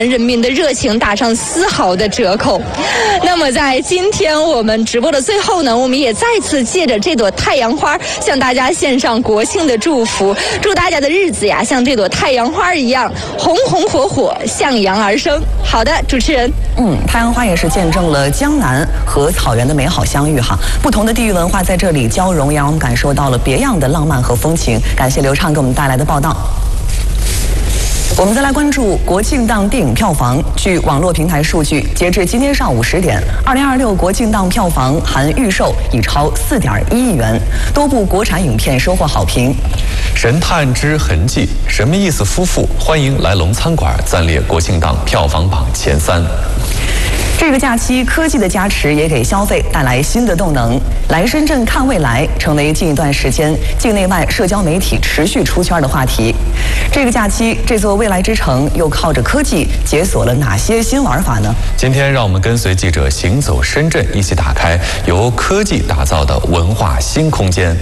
人民的热情打上丝毫的折扣。那么在今天我们直播的最后呢，我们也再次借着这朵太阳花向大家献上国庆的祝福，祝大家的日子呀像这朵太阳花一样红红火火，向阳而生。好的，主持人。 太阳花也是见证了江南和草原的美好相遇哈，不同的地域文化在这里交融，也让我们感受到了别样的浪漫和风情。感谢刘畅给我们带来的报道。我们再来关注国庆档电影票房。据网络平台数据，截至今天上午10点，2026国庆档票房含预售已超4.1亿元，多部国产影片收获好评。 神探之痕迹、神秘意思夫妇欢迎来龙餐馆暂列国庆档票房榜前3。 这个假期，科技的加持也给消费带来新的动能。来深圳看未来成为近一段时间境内外社交媒体持续出圈的话题。这个假期，这座未来之城又靠着科技解锁了哪些新玩法呢？ 今天让我们跟随记者行走深圳，一起打开由科技打造的文化新空间。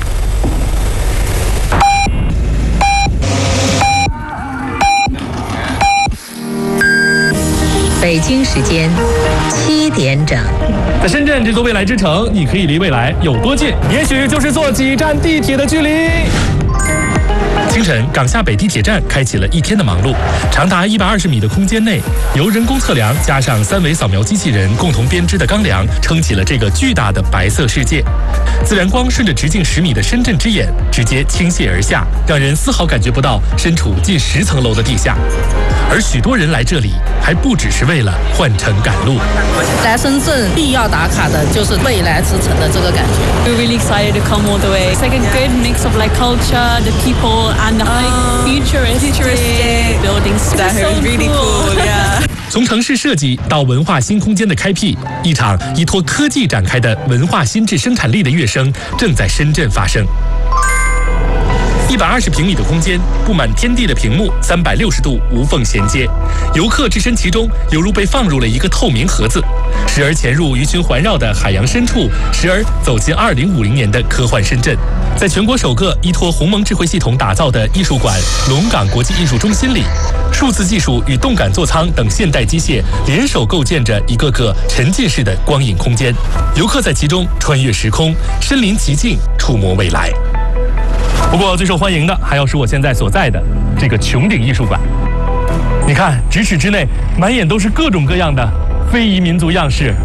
北京时间7点整， 在深圳这座未来之城，你可以离未来有多近？也许就是坐几站地铁的距离。清晨，港下北地铁站开启了一天的忙碌。长达120米的空间内，由人工测量加上3维扫描机器人共同编织的钢梁，撑起了这个巨大的白色世界。自然光顺着直径10米的深圳之眼直接倾泻而下，让人丝毫感觉不到身处近10层楼的地下。而许多人来这里，还不只是为了换乘赶路。 来深圳必要打卡的就是未来之城的这个感觉。 We're really excited to come all the way. It's like a good mix of like culture, the people, and the futuristic buildings. That is really cool. Yeah. 从城市设计到文化新空间的开辟，一场依托科技展开的文化新质生产力的跃升正在深圳发生。120平米的空间，布满天地的屏幕，360度无缝衔接，游客置身其中，犹如被放入了一个透明盒子，时而潜入鱼群环绕的海洋深处，时而走进2050年的科幻深圳。在全国首个依托鸿蒙智慧系统打造的艺术馆龙岗国际艺术中心里，数字技术与动感座舱等现代机械联手构建着一个个沉浸式的光影空间，游客在其中穿越时空，身临其境，触摸未来。不过最受欢迎的还要是我现在所在的这个穹顶艺术馆。你看，咫尺之内满眼都是各种各样的非遗民族样式。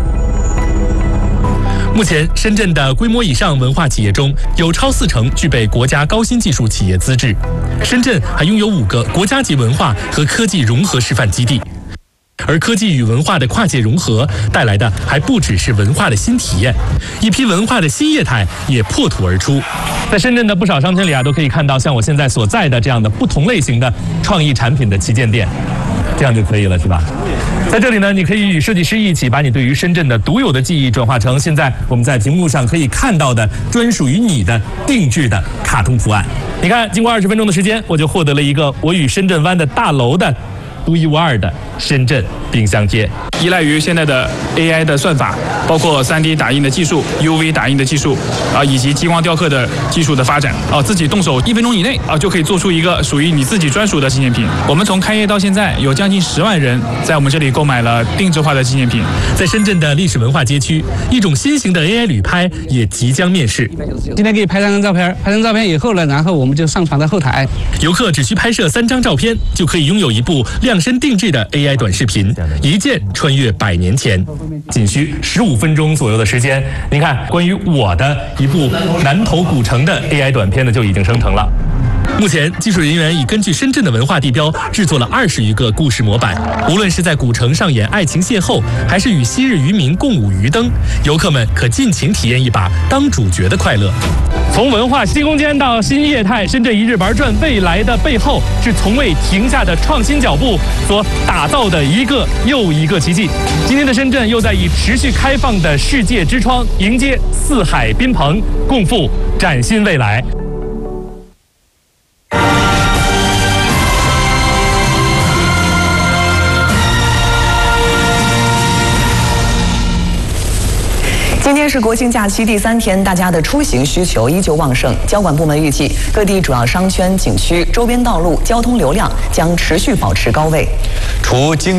目前，深圳的规模以上文化企业中有超40%具备国家高新技术企业资质。深圳还拥有5个国家级文化和科技融合示范基地。而科技与文化的跨界融合带来的还不只是文化的新体验，一批文化的新业态也破土而出。在深圳的不少商圈里都可以看到像我现在所在的这样的不同类型的创意产品的旗舰店，这样就可以了，是吧？在这里呢，你可以与设计师一起把你对于深圳的独有的记忆转化成现在我们在屏幕上可以看到的专属于你的定制的卡通图案。你看，经过20分钟的时间，我就获得了一个我与深圳湾的大楼的独一无二的深圳冰箱贴。 依赖于现在的 AI 的算法，包括3D 打印的技术、UV 打印的技术以及激光雕刻的技术的发展自己动手1分钟以内就可以做出一个属于你自己专属的纪念品。我们从开业到现在，有将近10万人在我们这里购买了定制化的纪念品。 在深圳的历史文化街区，一种新型的 AI 旅拍也即将面世。 今天可以拍3张照片，拍张照片以后呢，然后我们就上传到后台。 游客只需拍摄3张照片，就可以拥有一部量身定制的 AI 短视频，一键穿越100年前，仅需15分钟左右的时间。您看，关于我的一部南头古城的 AI 短片呢，就已经生成了。目前，技术人员已根据深圳的文化地标制作了20余个故事模板。无论是在古城上演爱情邂逅，还是与昔日渔民共舞渔灯，游客们可尽情体验一把当主角的快乐。从文化新空间到新业态，深圳一日玩转未来的背后，是从未停下的创新脚步所打造的一个又一个奇迹。今天的深圳又在以持续开放的世界之窗迎接四海宾朋，共赴崭新未来。 今天天是国庆假期第3天，大家的出行需求依旧旺盛。交管部门预计，各地主要商圈、景区、周边道路交通流量将持续保持高位。 除经